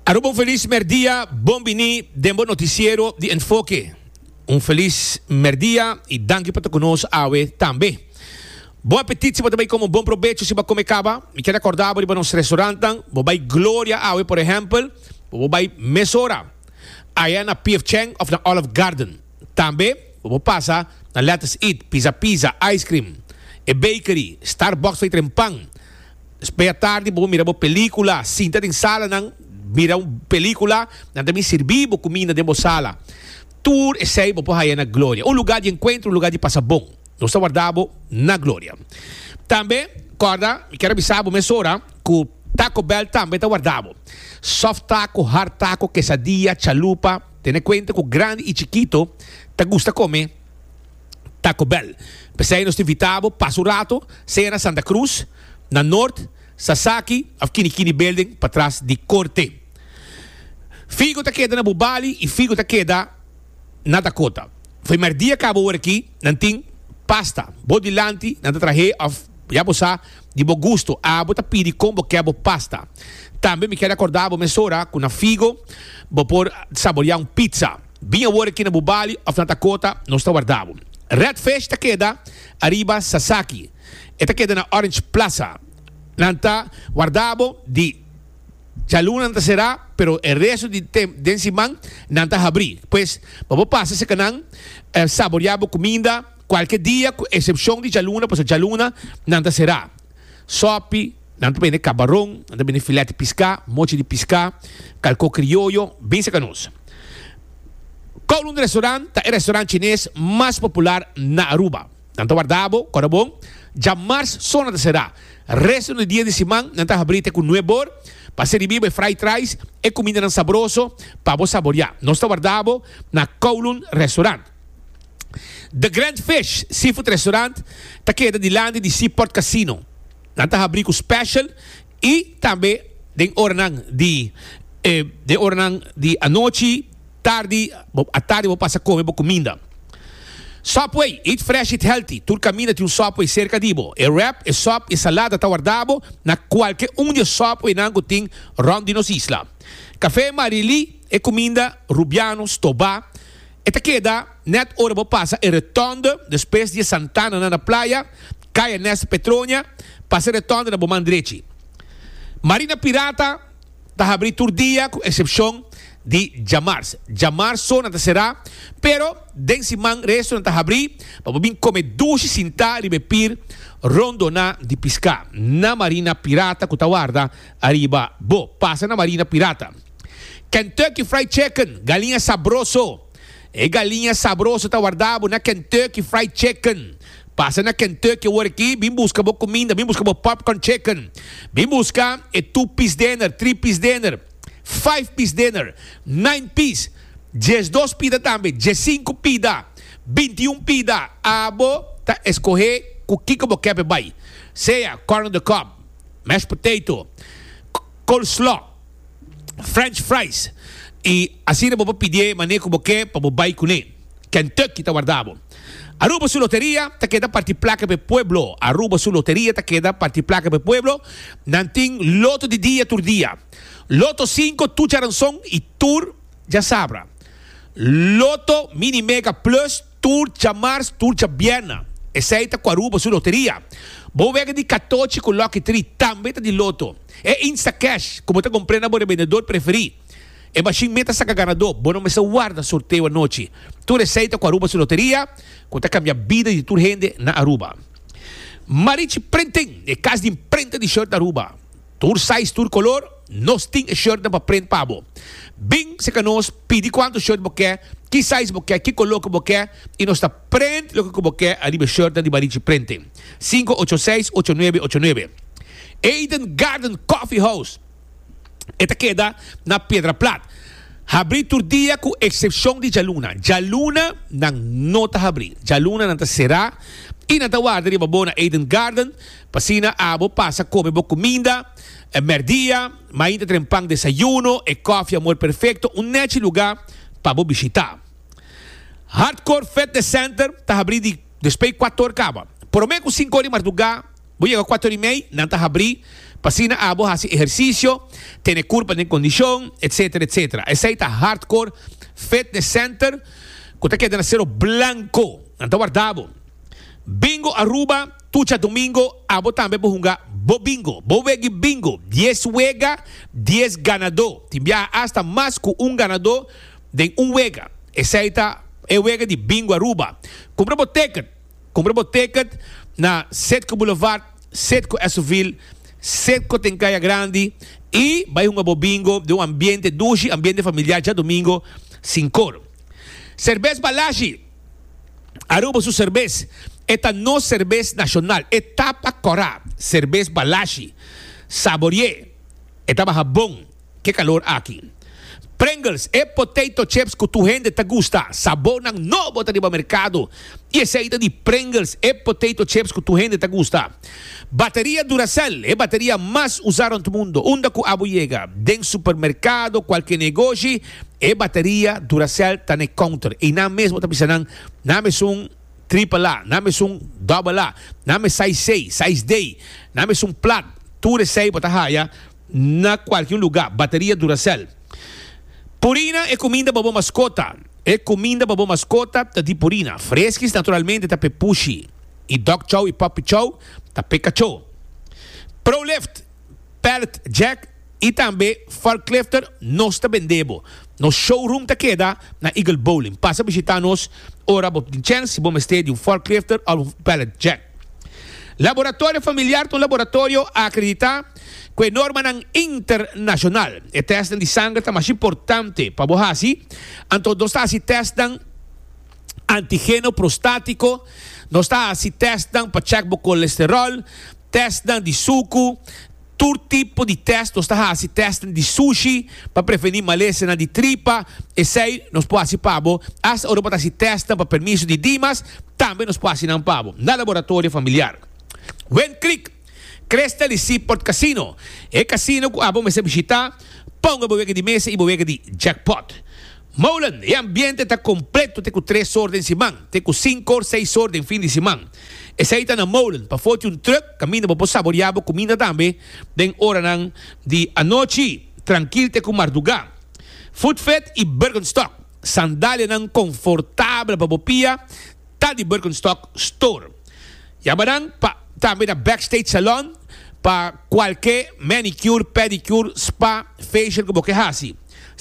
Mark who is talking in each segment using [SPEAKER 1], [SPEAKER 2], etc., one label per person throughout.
[SPEAKER 1] Aruba, feliz merdia, bom bini, dembo noticiero de Enfoque. Feliz merdia e danke por estar conosco awe também. Bom apetite se você vai comer bom proveito se você comer caba. Me quero acordar para nos restaurantes, você vai Glória awe, por exemplo, você vai Mesora. Aí na P.F. Chang of the Olive Garden. Também, você passa na Let's Eat, Pizza, Ice Cream, e Bakery, Starbucks vai trempang. Espera tarde, você mira uma película, sinta em sala, mira uma película, também servir comida dentro da sala. Tour e sei, você vai na Glória. Um lugar de encontro, um lugar de passar bom. Nós estamos guardando na Glória. Também, corda, quero avisar a Mesora que o Taco Bell também está guardado. Soft taco, hard taco, quesadilla, chalupa. Tenha conta que o grande e chiquito te gusta comer Taco Bell. Pensei nós te invitamos, passa um rato, seja na Santa Cruz, na Norte, Sasaki, of Kinikini Building, para trás de Corte. Figo te queda na Bubali e figo te queda na Dakota. Foi mais dia que acabou aqui, não tem pasta, bodilanti, não te traje, já você de bom gosto, você pede como que é pasta. Também me quero acordar, você mesura, com a figo, vou por saborear pizza. Vinha agora aqui na Bubali, of na Dakota, nós está guardado. Red Fish te queda, arriba Sasaki. Esta queda na Orange Plaza. Não está guardado de Jaluna não será, pero o resto de Densiman não está abrir. Pois, vamos passar esse canal, saborear comida, qualquer dia, com exceção de Jaluna, pois Jaluna não será. Sopi, não tem camarão, não tem filé de piscar, mochi de piscar, calco criollo, bem secanos. Kowloon Restaurant é o restaurante chinês mais popular na Aruba. Não está guardado, corre bom. Jamars zona de será. Resto do dia de semana, não está abrindo com nuevo. Para servir fried rice e comida não saboroso para você saborear. Nós estamos guardado na Kowloon Restaurant. The Grand Fish Seafood Restaurant está queda de land de Seaport Casino. Nós estamos abrindo com special e também de ornang de a noite, tarde, a tarde vou passar a comer comida. Subway, eat fresh, eat healthy. Tu caminha de Subway cerca de bo. E wrap, e sop, e salada está guardado na qualquer de Subway na tem round nos isla. Café Marili e comida rubianos, toba. Esta queda, net hora vou passar e retorno depois de Santana na praia, caia nesta Petronia, passa retorno na Bomandrechi. Marina Pirata, está abrindo todo dia, com exceção de Jamars. Jamars zona será, pero densiman resto não está abrir, para vir comer duche, sintar e beber rondona de piscar. Na Marina Pirata, que está guarda, arriba, bo, passa na Marina Pirata. Kentucky Fried Chicken, galinha sabroso. E galinha sabroso está guardado na Kentucky Fried Chicken. Passa na Kentucky aqui, vem buscar boa comida, vem buscar boa popcorn chicken. Vem buscar 2-piece dinner, 3-piece dinner, 5-piece dinner, 9-piece, 12 pida também, 5 pida, 21 pida. Abo, tá escorrer o que você quer beber. Seja corn on the cob, mashed potato, coleslaw, French fries. E assim você pedir maneira como quer para beber com ele. Kentucky está guardado. Aruba su loteria, te queda parti placa per pueblo. Aruba su loteria, te queda parti placa per pueblo. Nanting loto de dia tur dia. Loto 5, tu charanzón y tour ya sabra. Loto mini mega plus, tour chamars, tour chabiana. Essa com Aruba su loteria. Vou ver de 14 com Lucky 3, também tá de loto. É Insta Cash, como tá comprando a vendedor preferido. E machine meta saca ganador, bueno me se guarda sorteio a noite. Tu receita com Aruba su loteria, quando cambia a vida de tu rende na Aruba. Marichi Printing, é casa de imprenta de shirt da Aruba. Tur size, tur color, nós tem shirt para print pabo. Bem, se que nós pedi quanto shirt você quer, que size você quer, que color você quer, e nós está print o que você quer, arriba shirt de Marichi Printing. 586-8989. Eden Garden Coffee House. Esta queda na Pedra Plata. Abrir todo dia com exceção de Jaluna. Jaluna não está abrir. Jaluna não será. E não está guarda de boa Eden Garden. Passina abo passa come boa comida, merdia, ainda trempang desayuno e coffee amor perfeito. Neste lugar para você visitar. Hardcore Fitness Center está abrir depois 4 horas. Por menos 5 horas de madrugada. Vou chegar 4 horas e meia, não está abrir. Pasina abo hace ejercicio, tiene curva de condición, etcétera, etcétera. Esa está Hardcore Fitness Center, que te queda en acero blanco. Anta guardabo. Bingo Aruba, tucha domingo, abo también por jugar bo bingo, bo wegi bingo. 10 juega, 10 ganador. Timbia hasta más que un ganador de un juega. Esa está el juega de Bingo Aruba. Compra ticket na Setco Boulevard, Setco Esoville, Setco Tencaya Grande e vai um bo bingo de um ambiente duche, ambiente familiar já domingo, 5 Cerveza Balaji, Aruba sua cerveza. Esta no cerveza nacional, etapa corá, cerveza Balaji, saboreé, etapa bom, que calor aqui. Pringles e potato chips que tu gente te gusta, sabor não novo tá no mercado. E essa aí de Pringles e potato chips que tu gente te gusta. Bateria Duracell é bateria mais usada no mundo. Onde que abo chega, den supermercado, qualquer negócio, é bateria Duracell tá no counter. E não mesmo tá pensando, não é triple A, não é double A, não é 6 D, não é plat, tudo isso aí bota raia na qualquer lugar. Bateria Duracell. Purina é comida para boa mascota. É comida para boa mascota de Purina. Fresquis, naturalmente, tá pepushi. E Dog Chow e Puppy Chow, tá pecacho. ProLift, Pallet Jack e também Forklifter, nós tá vendendo. No showroom tá queda na Eagle Bowling. Passa a visitar-nos, ora, tem chance, se vamos ter de um Forklifter ou um Pallet Jack. Laboratório familiar, um laboratório a acreditar que norma internacional. E teste de sangue é mais importante para você assim. Então, nós estamos testando antígeno prostático, nós estamos testando para checar o colesterol, testando de suco, todo tipo de teste, nós estamos testando de sushi para prevenir maleza de tripa. E sei, nós podemos fazer hasta agora para se testar para permisso de Dimas, também nós podemos fazer pavo na laboratório familiar. Wen Creek, Crystal e Seaport Casino. É casino que vamos visitar. Ponga boega de mesa e boega de jackpot. Molen, o ambiente está completo. Tem com 3 horas de semana. Tem com 5 ou 6 horas de fim de semana. Essa aí está na Molen. Para foto um truck, caminho para saborear a comida também. Den hora de a noite. Tranquilo, tem com Mardugá. Foodfet e Birkenstock. Sandália confortável para bopia. Tá de Birkenstock Store. Yabarang pa também na Backstage Salon para qualquer manicure, pedicure, spa, facial que você haja.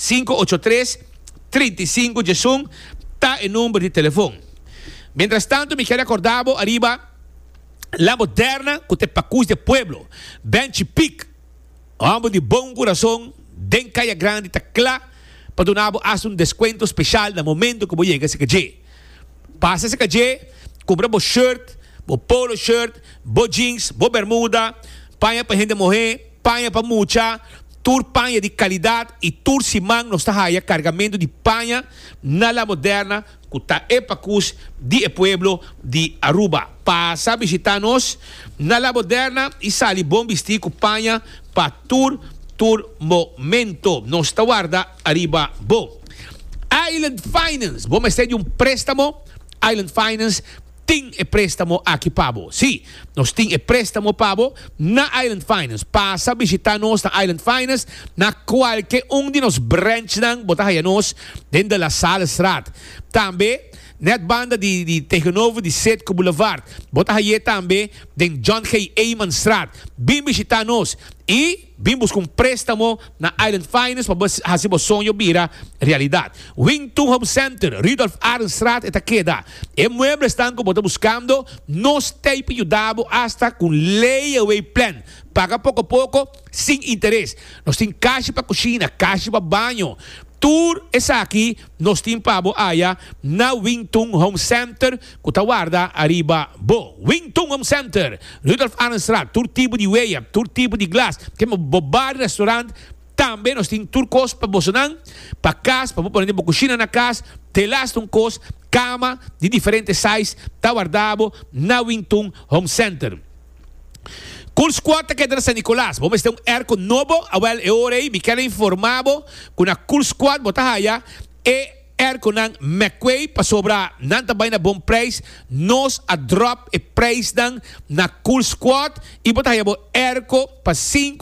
[SPEAKER 1] 583-35-11 tá o número de telefone. Mientras tanto, me quero acordar arriba La Moderna que te pacus de pueblo. Bench Peak. Amo de bom coração, den Caia Grande, tá claro, para donar um desconto especial no momento que você chega a esse cajé. Passa esse cajé, compra o shirt, bo polo shirt, bo jeans, bo bermuda, panha para gente morrer, panha para mucha, tour panha de qualidade e tour simang nos tahaya cargamento de panha na La Moderna, que está epacus de pueblo de Aruba. Passa a visitar-nos na La Moderna e sali bom vestir com panha para tour momento. Nos guarda arriba bo. Island Finance, vamos ter um préstamo. Island Finance tem préstamo aqui pabo. Sim, nós tem préstamo pabo na Island Finance. Passa a visitar-nos na Island Finance na qualquer de nos branch ng botahayanos dentro da Sala Strat. Também net banda de Technovo de Setco Boulevard. Botahaye também den John K. Ayman Strat. Bim visitar-nos e vimos com préstamo na Island Finance para fazer o sonho virar realidade. Wington Home Center, Rudolph Arnstraat, eta queda. E muebles estão como estamos buscando, nos tem ajudado hasta com layaway plan. Paga pouco a pouco, sem interesse. Nós temos caixa para cozinha, caixa para banho. Tour essa aqui, nós temos pabo aya na Wington Home Center, que está guarda arriba bo. Wington Home Center, Rudolph Arnstraat, tour tipo de weia, tour tipo de glass, que é um bar, restaurante, também nós temos turcos para bosonan, para casa, para pôr uma cozinha na casa, telas cos, cama de diferentes sizes, está guardado na Wington Home Center. Cool Squad que é de San Nicolás. Vamos ter erco novo. Awel e orei, me quero informado que na Cool Squad botahaya e erko ng McQuay pa sobra nantabay na bom price nos a drop e price ng na Cool Squad e botahaya bo erko pa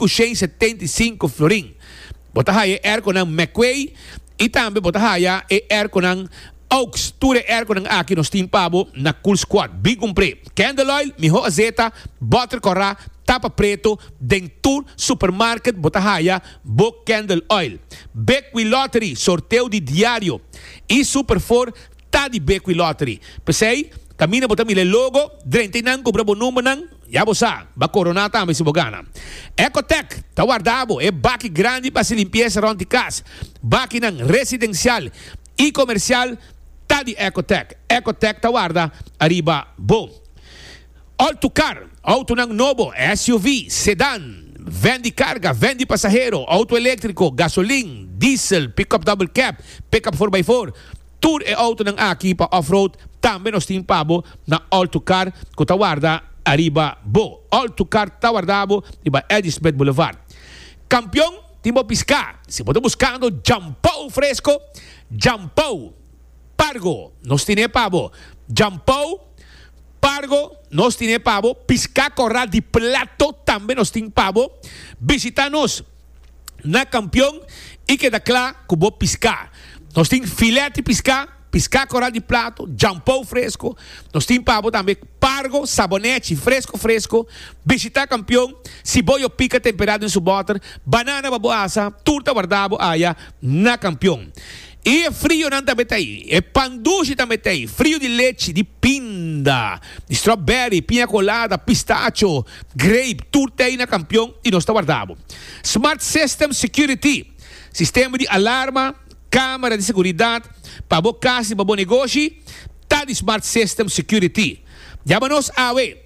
[SPEAKER 1] 575 florin. Botahaya erko ng McQuay e tambe botahaya e erko ng Oaks, ture erko ng aki nos team pabo na Cool Squad. Big compre. Candle oil, miho azeta, butter cora, tapa preto, den tour, supermarket, botahaya, book candle oil. Beckwith Lottery, sorteio de diário. E Super 4, tá de Beckwith Lottery. Pesei, camina botamile logo, drente nang kubra bo numero nang, yabo sa, ba coronata ame sibogana. Ecotech, tawardabo, e baki grande para se limpieza ronti cas. Baki nang residencial e comercial, tá de Ecotech. Ecotech tawarda arriba bom. Autocar, auto ng novo, SUV, sedan, vende carga, vende pasahero, auto elétrico, gasoline, diesel, pickup double cab, pickup 4x4, tour e auto ng aki pa off-road, também nos team pabo na Autocar, ko tawarda arriba bo. Autocar tawardabo, iba Edisbeth Boulevard. Campeão, Timbo Pisca, se você buscando jampou fresco, jampou, pargo, nos tiene pabo, jampou, pargo, nos tiene pabo, pisca corral de plato, também nos tiene pabo, visita-nos na Campeão e queda claro que vou piscar. Nós temos filete piscar, piscar corral de plato, jampou fresco, nós temos pabo também, pargo, sabonete fresco, visita Campeão, cibollo pica temperado em seu butter, banana baboasa, turta guardado aya na Campeão. E é frio não também tem, é panduche também tem, frio de leite, de pinda, de strawberry, pinha colada, pistacho, grape, tudo tem na Campeão e nós está guardado. Smart System Security, sistema de alarma, câmara de segurança, para boa casa e para bom negócio, tá de Smart System Security. Chama-nos awe,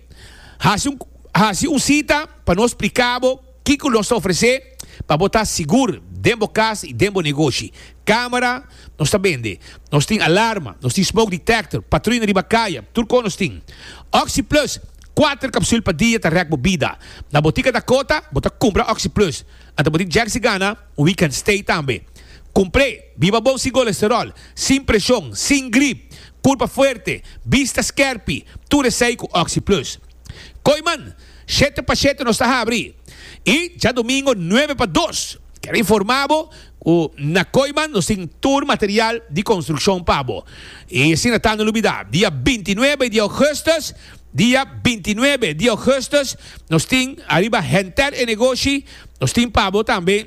[SPEAKER 1] hasi cita para nós explicar o que nós oferecer para botar seguro dentro da casa e dentro do negócio. Câmara, nós está vende. Nós temos alarma, nós temos smoke detector, patrulha de bacaia, tudo nós temos. Oxy Plus, 4 capsulas para dia, tá rec bebida. Na botica da Cota, bota compra Oxy Plus. Anta botica Jack Sigana, o weekend stay também. Comprei, viva bom sem colesterol, sem pressão, sem gripe, culpa forte, vista scarpi, tudo é sei com Oxy Plus. Coiman, 7 para 7 nós está a abrir. E já domingo, 9 para 2. Quero informar-vos na Coiman nós temos tour material de construção pabo. E assim está no Lubidá. Dia 29 de agosto, nós temos arriba Henter e negócio, nós temos pabo também.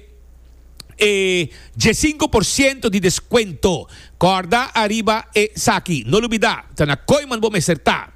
[SPEAKER 1] 15% de desconto. Corda arriba e saki. No Lubidá. Está na Coiman vou me acertar.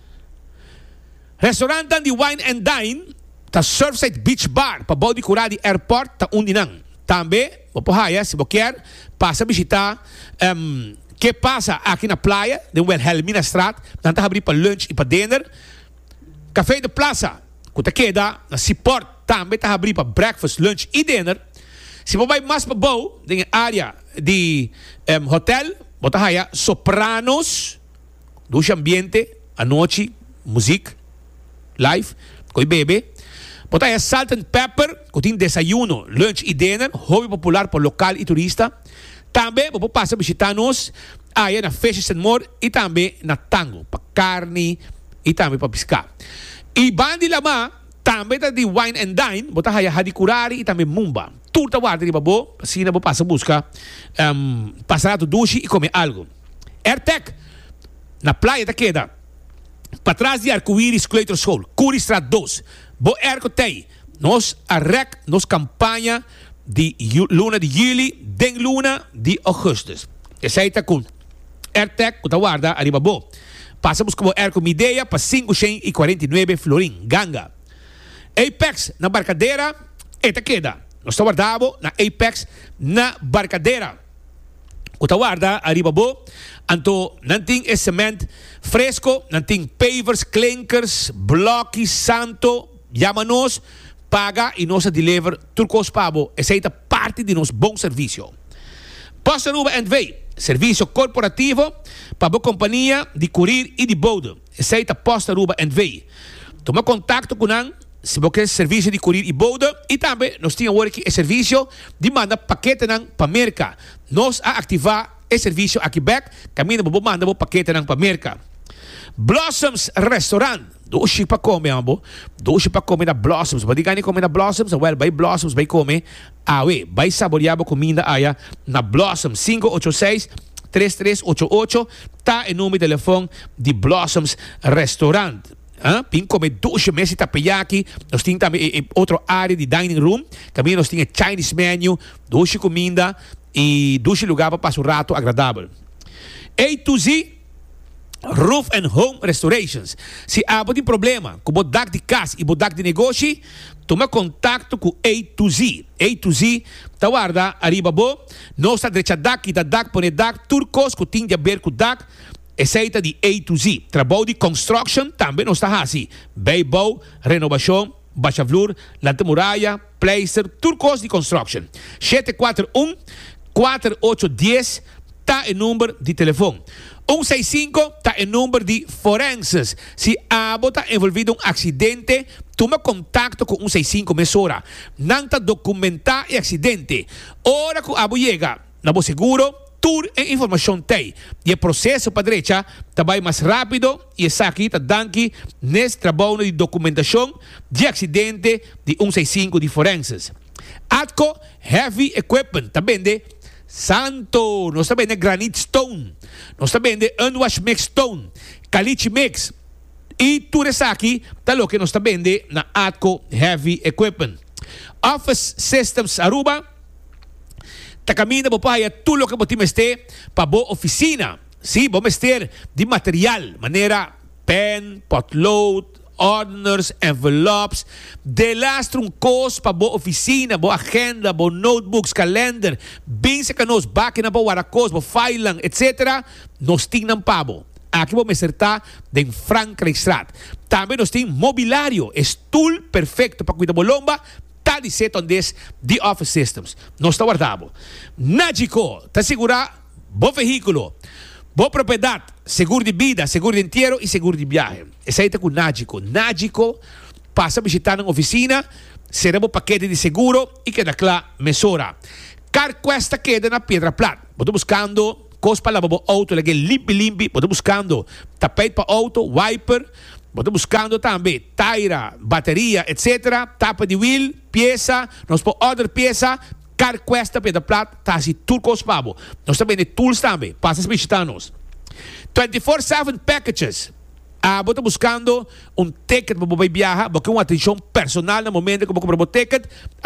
[SPEAKER 1] Restaurante de Wine and Dine. Ta Surfside Beach Bar, pa Body Curadi Airport, ta Undinang. Também, vou porra, se você quer, passa a visitar que passa aqui na praia, de Wilhelmina Straat, nanta abrir para lunch e para dinner. Café de Plaza, que ta queda, na Seaport, também ta abrir para breakfast, lunch e dinner. Se você vai mais para boa, na área de hotel, bota haya Sopranos, ducha ambiente, a noite, música, live, coi bebe. Bota aí Salt and Pepper, que tem desayuno, lunch e dinner, hobby popular para local e turista. Também você passa a visitar-nos aí na Fishes and More e também na Tango, para carne e também para pescar. E Bandi Lama, também está de Wine and Dine, bota aí Hadikurari e também Mumba. Tudo está guardado de babo, assim você passa a buscar, passar a duche e comer algo. Airtech, na praia da queda, para trás de Arco-Íris, Cleitor Sol, Curistrat 2. Bo ergo tei, nos arrec, nos campanha de luna de juli, den luna de augustus. Essa aí tá com Airtech, que tá guarda, arriba bo. Passamos como ergo mideia para 549 florin, ganga. Apex, na barcadeira, eta queda. Nós tá guardado na Apex, na barcadeira. Que tá guarda, arriba bo. Anto, nanting é cement fresco, nanting pavers, clinkers, blocos, santo, chama-nos, paga e nós deliver turcos pabo. Essa é parte de nosso bom serviço. Posta Aruba & Vey, serviço corporativo para a companhia de courier e de bode. Essa é Posta Aruba & Vey. Toma contato com nós se você quer serviço de courier e bode e também nós temos agora aqui o serviço de mandar paquete para América. Nós a ativar e serviço aqui back, caminho bo manda bo paquete ng pamerka. Blossoms Restaurant. Doshi pa come, ambo. Doshi pa come na Blossoms. Badi gani come na Blossoms? Well, by Blossoms, by come. Awe, by saboreabo comida aya na Blossoms. 586-3388. Ta e número de telefone de Blossoms Restaurant. Pin come doshi mesi tapayaki. Nós temos também outra área de dining room. Também nós temos Chinese menu. Doshi comida. E doshi lugar para passar um rato agradável. A to Z. Roof and Home Restorations. Se há algum problema com o dak de casa e o dak de negócio, toma contato com A to Z. A to Z, tá guarda, arriba bo, nossa direita dak e da dak pone dak, turcos, que tem de ver com dak, aceita de A to Z. Trabalho de construction, também não está assim. Beibou, renovação, baixa flor, lanta muralha, placer, turcos de construction. 741-4810, tá o número de telefone. 165 está o número de forenses. Se abo está envolvido em um acidente, toma contato com 165 mesora. Não está documentar o acidente. Ora que abo chega, na bo seguro, tour e informação tem. E o processo para a direita vai mais rápido e essa aqui está dando nesse trabalho de documentação de acidente de 165 de forenses. Atco Heavy Equipment também de Santo, nós também de Granite Stone, nós também de Unwash Mix Stone, Caliche Mix e tudo isso aqui está o que nós também de na Atco Heavy Equipment. Office Systems Aruba, está caminhando para tudo o que você tem para boa oficina. Sim, vamos ter de material, maneira pen, potload, orders, envelopes, de lastro um costo para boa oficina, boa agenda, boa notebooks, calendar, bem se que nós máquina boa waracos, boa filing, etc. Nós tínhamos pabo. Aqui vamos acertar de Frankrijkstraat. Também nós temos mobiliário, stool perfeito para cuidar da lomba, tá de set on this, the office systems. Nós está guardado. Nagico, está segurar bom veículo. Boa propriedade, seguro de vida, seguro de inteiro e seguro de viagem. Essa aí está com Nagico. Nagico passa a visitar na oficina, será um paquete de seguro e queda claro, mesura. Carquesta queda na Pedra Plata. Estou buscando coisa para lavar o auto, limpi. Estou buscando tapete para auto, wiper. Estou buscando também taira, bateria, etc. Tapa de wheel, peça, nós podemos outra peça. Carquesta Pedra Plata, tá assim, tudo com os pabo. Nós também temos tools também, passa a visitar-nos. 24/7 packages. Estou buscando ticket para viajar, porque uma atenção personal no momento que eu compro ticket.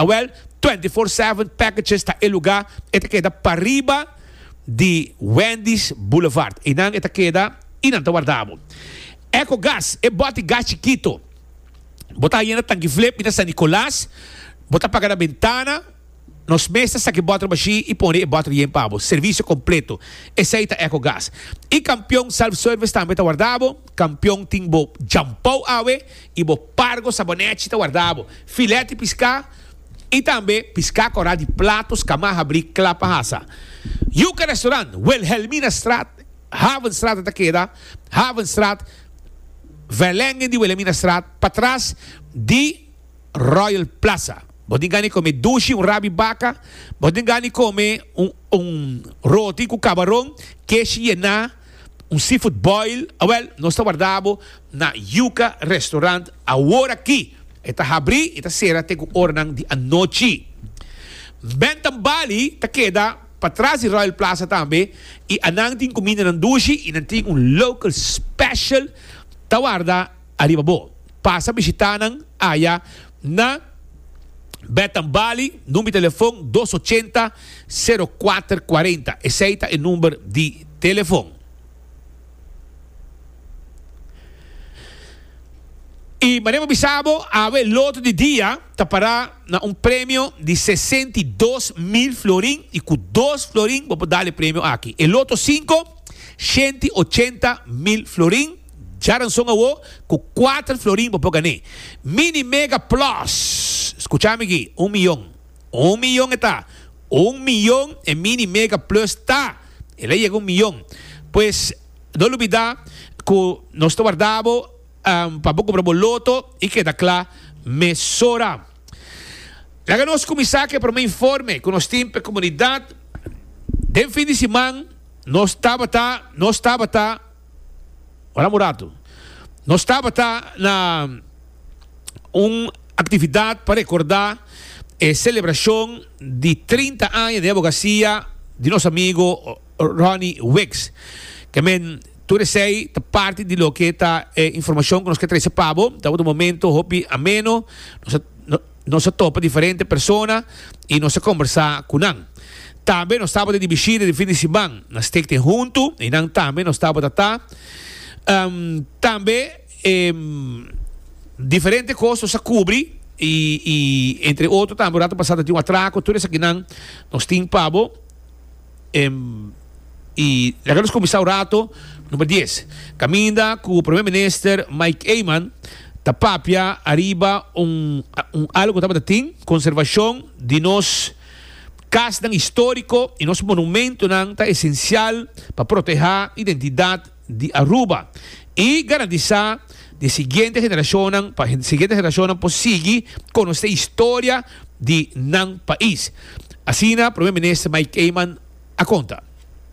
[SPEAKER 1] 24/7 packages está em lugar, esta queda para arriba de Wendy's Boulevard. E não, esta queda, e não está guardado. Eco Gas, bote gás chiquito. Bota aí na tanque flip, na San Nicolás, bota para a ventana. Nos meses que bota baixi e põe bota em pavo. Serviço completo. Aceita EcoGás. E campeão self-service também está guardado. Campeão tem bo jampou awe e bo pargo sabonete está guardado. Filete piscar e também piscar corá de platos camarra abrir clapa raça. Yuka Restaurant, Wilhelmina Straat, Havenstraat está queda. Havenstraat, Verlengen de Wilhelmina Straat, para trás de Royal Plaza. Podem ganhar comer dushi, rabi baca. Podem ganhar comer roti com camarão, queijo e seafood boil. Nós estamos guardando na Yuka Restaurant. Agora aqui, está abrir, está será tem ornang de anoche. Bentham Bali, está queda para trás de Royal Plaza também. E anang tem comida ng dushi e tem local special. Está guarda alibabo. Passa a visitar ng aya na Bentham Bali, número de telefone 280-0440. Esse é o número de telefone. E Maremo Bisabo, a loto de dia, está para prêmio de 62.000 florin. E com 2 florin, vou dar o prêmio aqui. E loto 5, 180.000 florin. Já não são com 4 florin, vou ganhar. Mini Mega Plus. Escúchame aqui, 1 milhão. 1 milhão está. 1 milhão en Mini Mega Plus está. Ele llega 1 milhão. Pues, não olvidar que nós guardamos para pouco para o loto e queda claro, mesura. Laga nós começar que para me informe que nós temos a comunidade de fim de semana não estava olha Murato, não estava na atividade para recordar a celebração de 30 anos de advocacia de nosso amigo Ronnie Wicks, que tu sei parte de lo que está informação que nós que trazer pavo, tá no momento hopi ameno, nós topa diferente persona e nós conversar com nan. Também nós estava de dividir de fim de semana, nós tecte junto e nan também nós estava também diferente coisas a cobrir e entre outros também o rato passado tinha um atraco, tudo isso aqui nan nós tem pavo e lá nós começar o rato número 10. Caminda com o primeiro-ministro Mike Eyman, tapapia arriba algo que tem conservação de nos casa histórico e nosso monumento é essencial para proteger a identidade de Aruba e garantizar de seguinte geração para a seguinte geração seguir com a história de nan país. Assim, o primeiro-ministro Mike Eyman a conta.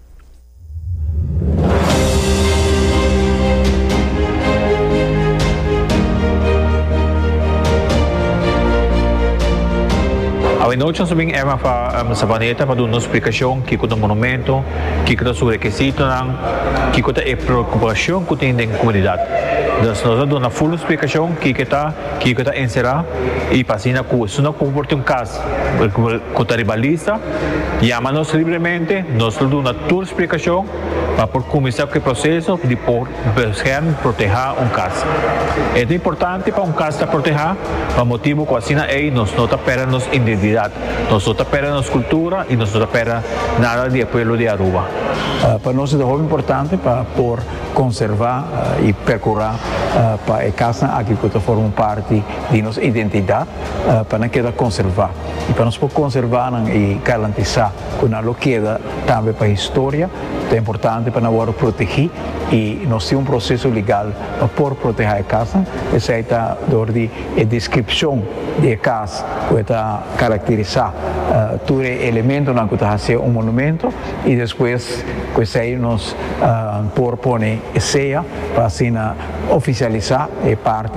[SPEAKER 2] A noite nós vamos para a Sabaneta para dar uma explicação que o monumento, que o requisito, que a preocupação que tem na comunidade. Nós damos uma full explicação que está encerrado e para assim se não comporta caso que rivalista, chama-nos livremente, nós damos uma tour explicação para começar o processo de proteger caso. É importante para caso estar protegido, para motivo que assim nós não perdemos identidade. Nós não perdemos cultura e nós não perdemos nada do povo de Aruba.
[SPEAKER 3] Para nós é muito importante para conservar e procurar para a casa aqui que forma parte de nossa identidade, para não quedar conservar. E para nós conservar e garantizar que não queda também para a história, é importante para nós proteger e nós temos processo legal para proteger a casa. Essa é a descrição da casa que está caracterizar todo elemento que está fazendo monumento e depois que aí nós por pôr ceia para assim oficializar a parte